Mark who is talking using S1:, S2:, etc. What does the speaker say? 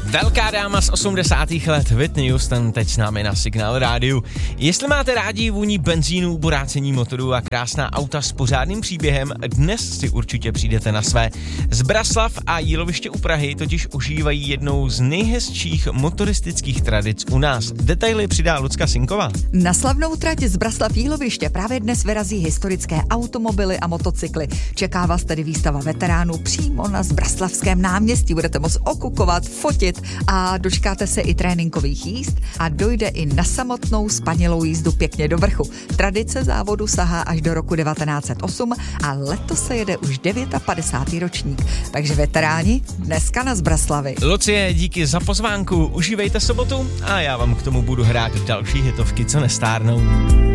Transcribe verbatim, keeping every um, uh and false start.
S1: Velká dáma z osmdesátých let Whitney Houston teď s námi na Signál rádiu. Jestli máte rádi vůni benzínu, borácení motorů a krásná auta s pořádným příběhem, dnes si určitě přijdete na své. Zbraslav a Jíloviště u Prahy totiž užívají jednou z nejhezčích motoristických tradic u nás. Detaily přidá Lucka Sinková.
S2: Na slavnou trať Zbraslav Jíloviště právě dnes vyrazí historické automobily a motocykly. Čeká vás tedy výstava veteránů přímo na Zbraslavském náměstí. Budete moct okukovat, fotit a dočkáte se i tréninkových jízd a dojde i na samotnou spanilou jízdu pěkně do vrchu. Tradice závodu sahá až do roku devatenáct set osm a letos se jede už padesátý devátý ročník. Takže veteráni, dneska na Zbraslavi.
S1: Lucie, díky za pozvánku, užívejte sobotu a já vám k tomu budu hrát další hitovky, co nestárnou.